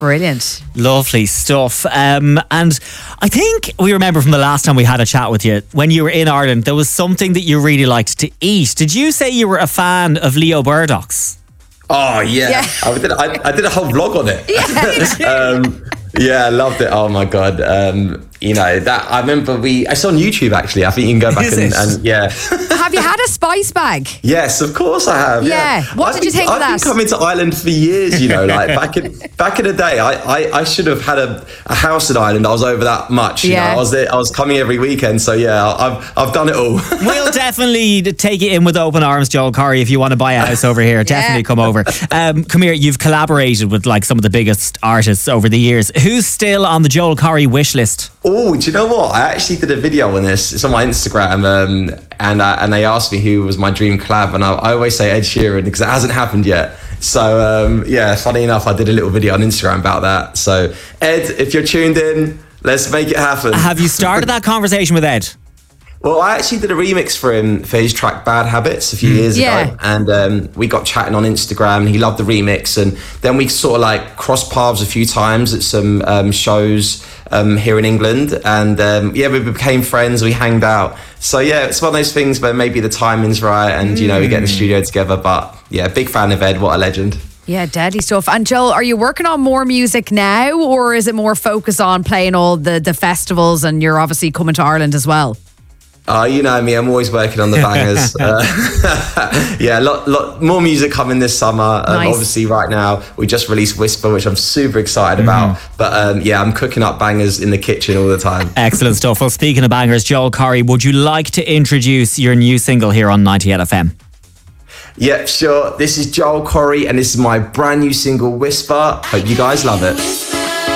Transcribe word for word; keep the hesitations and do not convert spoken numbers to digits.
Brilliant. Lovely stuff. Um, and I think we remember from the last time we had a chat with you, when you were in Ireland, there was something that you really liked to eat. Did you say you were a fan of Leo Burdock's? Oh, yeah. Yeah. I, did, I, I did a whole vlog on it. Yeah, um, yeah, I loved it. Oh, my God. Um, you know, that I remember we, it's on YouTube, actually. I think you can go back Is and, it? and, yeah. Have you had a spice bag? Yes, of course I have. Yeah. Yeah. What I've did you been- think of I've that? been coming to Ireland for years, you know, like back in back in the day, I, I, I should have had a, a house in Ireland. I was over that much. You Yeah. know, I was there, I was coming every weekend. So yeah, I've I've done it all. We'll definitely take it in with open arms, Joel Corry, if you want to buy a house over here. Definitely come over. Um, come here, you've collaborated with like some of the biggest artists over the years. Who's still on the Joel Corry wish list? Oh, do you know what? I actually did a video on this. It's on my Instagram, um, and uh, and they asked me who was my dream collab, and I, I always say Ed Sheeran because it hasn't happened yet. So um, yeah, funny enough, I did a little video on Instagram about that. So Ed, if you're tuned in, let's make it happen. Have you started that conversation with Ed? Well, I actually did a remix for him for his track Bad Habits a few years Yeah. ago. And um, we got chatting on Instagram and he loved the remix. And then we sort of like crossed paths a few times at some um, shows um, here in England. And um, yeah, we became friends, we hanged out. So yeah, it's one of those things where maybe the timing's right and, you know, we get in the studio together. But yeah, big fan of Ed, what a legend. Yeah, deadly stuff. And Joel, are you working on more music now, or is it more focus on playing all the, the festivals, and you're obviously coming to Ireland as well? Oh, you know me, I'm always working on the bangers. uh, yeah, a lot, lot more music coming this summer. Um, Nice. Obviously, right now, we just released Whisper, which I'm super excited about. But um, yeah, I'm cooking up bangers in the kitchen all the time. Excellent stuff. Well, speaking of bangers, Joel Corry, would you like to introduce your new single here on ninety-eight F M? Yep, sure. This is Joel Corry, and this is my brand new single, Whisper. Hope you guys love it.